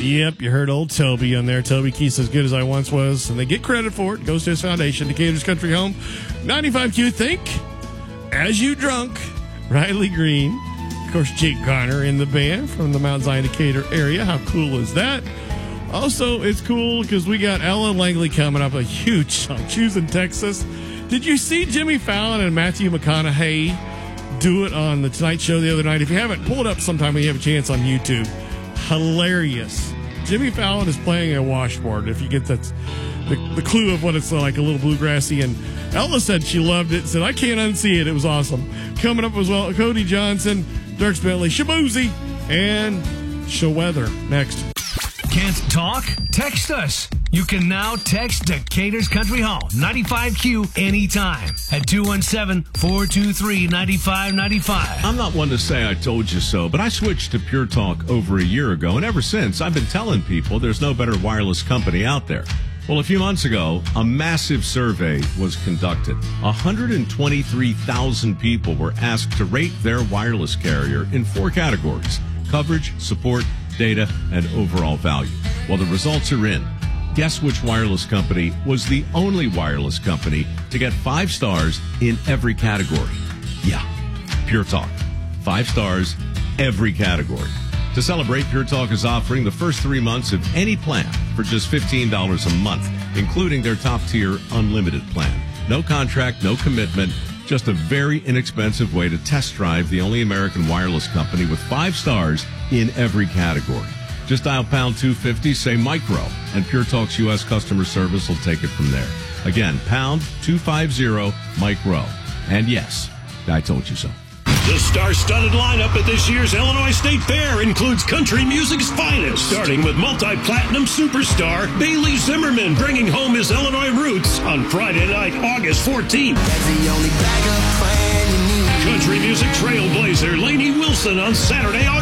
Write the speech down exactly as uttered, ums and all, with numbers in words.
Yep, you heard old Toby on there. Toby Keith's As Good As I Once Was, and they get credit for it. Goes to his foundation, Decatur's Country Home. ninety-five Q, think As You Drunk, Riley Green. Of course, Jake Garner in the band from the Mount Zion Decatur area. How cool is that? Also, it's cool because we got Ellen Langley coming up, a huge song, Choosing Texas. Did you see Jimmy Fallon and Matthew McConaughey do it on The Tonight Show the other night? If you haven't, pull it up sometime when you have a chance on YouTube. Hilarious. Jimmy Fallon is playing a washboard, if you get that, the, the clue of what it's like, a little bluegrassy. And Ella said she loved it, said, I can't unsee it. It was awesome. Coming up as well, Cody Johnson, Dirks Bentley, Shabuzi, and Shaweather next. Can't talk? Text us. You can now text Decatur's Country Home, ninety-five Q, anytime at two one seven, four two three, nine five nine five. I'm not one to say I told you so, but I switched to Pure Talk over a year ago, and ever since, I've been telling people there's no better wireless company out there. Well, a few months ago, a massive survey was conducted. one hundred twenty-three thousand people were asked to rate their wireless carrier in four categories: coverage, support, data, and overall value. Well, the results are in. Guess which wireless company was the only wireless company to get five stars in every category? Yeah, Pure Talk. Five stars, every category. To celebrate, Pure Talk is offering the first three months of any plan for just fifteen dollars a month, including their top-tier unlimited plan. No contract, no commitment, just a very inexpensive way to test drive the only American wireless company with five stars in every category. Just dial pound two fifty, say micro, and Pure Talk's U S customer service will take it from there. Again, pound two fifty, micro. And yes, I told you so. The star-studded lineup at this year's Illinois State Fair includes country music's finest, starting with multi-platinum superstar Bailey Zimmerman bringing home his Illinois roots on Friday night, August fourteenth. That's the only backup plan you need. Country music trailblazer Lainey Wilson on Saturday, August